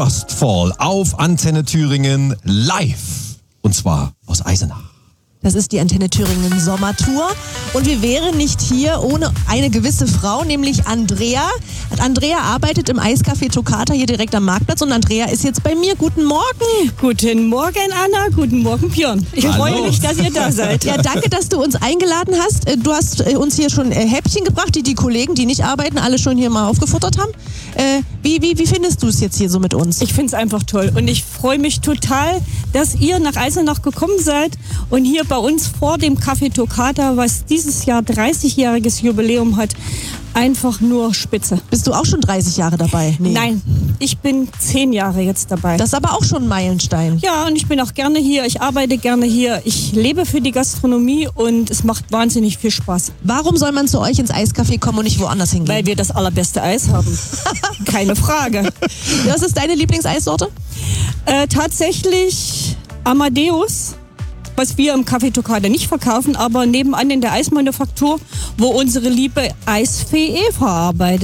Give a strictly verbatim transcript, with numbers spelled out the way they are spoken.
Frostfall auf Antenne Thüringen live. Und zwar aus Eisenach. Das ist die Antenne Thüringen Sommertour. Und wir wären nicht hier ohne eine gewisse Frau, nämlich Andrea. Andrea arbeitet im Eiscafé Toccata hier direkt am Marktplatz. Und Andrea ist jetzt bei mir. Guten Morgen. Guten Morgen, Anna. Guten Morgen, Björn. Ich Hallo. freue mich, dass ihr da seid. Ja, danke, dass du uns eingeladen hast. Du hast uns hier schon Häppchen gebracht, die die Kollegen, die nicht arbeiten, alle schon hier mal aufgefuttert haben. Äh, wie, wie, wie findest du es jetzt hier so mit uns? Ich finde es einfach toll. Und ich freue mich total, dass ihr nach Eisenach gekommen seid und hier bei uns vor dem Café Toccata, was dieses Jahr dreißigjähriges Jubiläum hat, einfach nur spitze. Bist du auch schon dreißig Jahre dabei? Nee. Nein, ich bin zehn Jahre jetzt dabei. Das ist aber auch schon ein Meilenstein. Ja, und ich bin auch gerne hier, ich arbeite gerne hier, ich lebe für die Gastronomie und es macht wahnsinnig viel Spaß. Warum soll man zu euch ins Eiscafé kommen und nicht woanders hingehen? Weil wir das allerbeste Eis haben. Keine Frage. Was ist deine Lieblingseissorte? Äh, tatsächlich Amadeus, was wir im Café Toccata nicht verkaufen, aber nebenan in der Eismanufaktur, wo unsere liebe Eisfee Eva arbeitet.